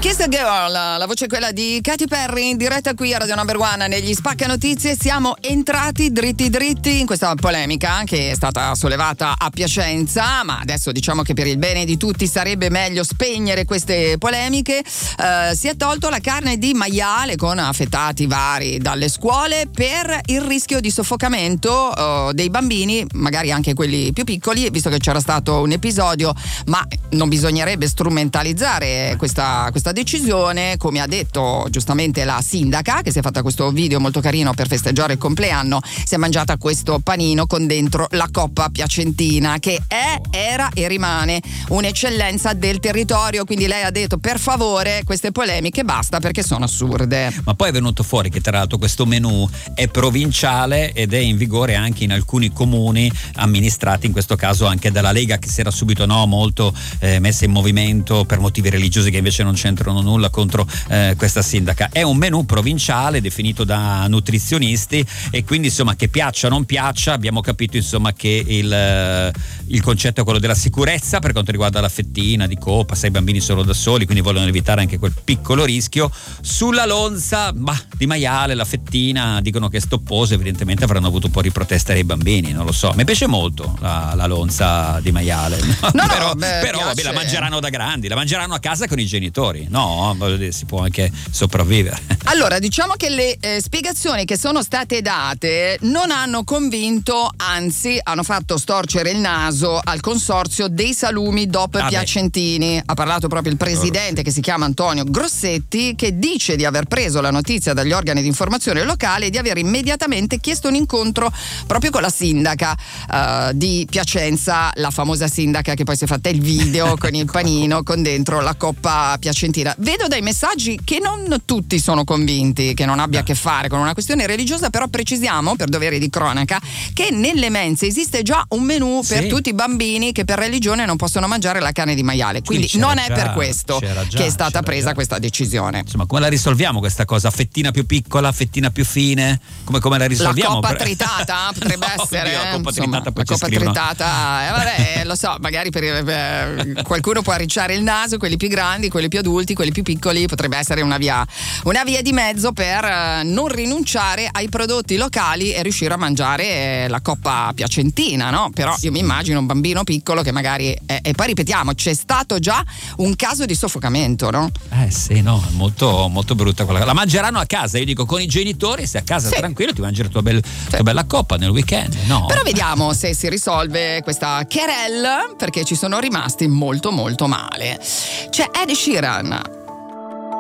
Kiss the Girl, la voce è quella di Katy Perry, in diretta qui a Radio Number One negli Spacca Notizie. Siamo entrati dritti in questa polemica che è stata sollevata a Piacenza, ma adesso diciamo che per il bene di tutti sarebbe meglio spegnere queste polemiche. Si è tolto la carne di maiale con affettati vari dalle scuole per il rischio di soffocamento dei bambini, magari anche quelli più piccoli, visto che c'era stato un episodio, ma non bisognerebbe strumentalizzare questa decisione, come ha detto giustamente la sindaca, che si è fatta questo video molto carino per festeggiare il compleanno. Si è mangiata questo panino con dentro la coppa piacentina, che era e rimane un'eccellenza del territorio, quindi lei ha detto per favore queste polemiche basta, perché sono assurde. Ma poi è venuto fuori che tra l'altro questo menù è provinciale ed è in vigore anche in alcuni comuni amministrati in questo caso anche dalla Lega, che si era subito molto messa in movimento per motivi religiosi che invece non c'entrano nulla contro questa sindaca. È un menù provinciale definito da nutrizionisti e quindi insomma, che piaccia o non piaccia, abbiamo capito insomma che il concetto è quello della sicurezza per quanto riguarda la fettina di coppa, 6 bambini solo da soli, quindi vogliono evitare anche quel piccolo rischio. Sulla lonza di maiale, la fettina, dicono che è stopposa, evidentemente avranno avuto un po' di protesta dei bambini, non lo so. Mi piace molto la lonza di maiale, però vabbè, la mangeranno da grandi, la mangeranno a casa con i genitori, no? Si può anche sopravvivere. Allora, diciamo che le spiegazioni che sono state date non hanno convinto, anzi hanno fatto storcere il naso al consorzio dei salumi DOP Piacentini. Ha parlato proprio il presidente, che si chiama Antonio Grossetti, che dice di aver preso la notizia dagli organi di informazione locale e di aver immediatamente chiesto un incontro proprio con la sindaca di Piacenza, la famosa sindaca che poi si è fatta il video con il panino con dentro la coppa piacentina. Vedo dai messaggi che non tutti sono convinti che non abbia a che fare con una questione religiosa, però precisiamo per dovere di cronaca che nelle mense esiste già un menù per tutti i bambini che per religione non possono mangiare la carne di maiale, quindi non è per questo che è stata presa questa decisione. Insomma, come la risolviamo questa cosa? Fettina più piccola, fettina più fine? Come la risolviamo? La coppa tritata potrebbe essere, la coppa tritata, la coppa tritata, vabbè, lo so, magari per qualcuno può arricciare il naso, quelli più grandi, quelli più adulti, quelli più piccoli, potrebbe essere una via di mezzo per non rinunciare ai prodotti locali e riuscire a mangiare la coppa piacentina, no? Però io mi immagino un bambino piccolo che magari e poi ripetiamo, c'è stato già un caso di soffocamento, no? Molto molto brutta quella. La mangeranno a casa, io dico con i genitori, sei a casa tranquillo, ti mangi la tua bella coppa nel weekend, no? Però vediamo se si risolve questa querelle, perché ci sono rimasti molto molto male. C'è Ed Sheeran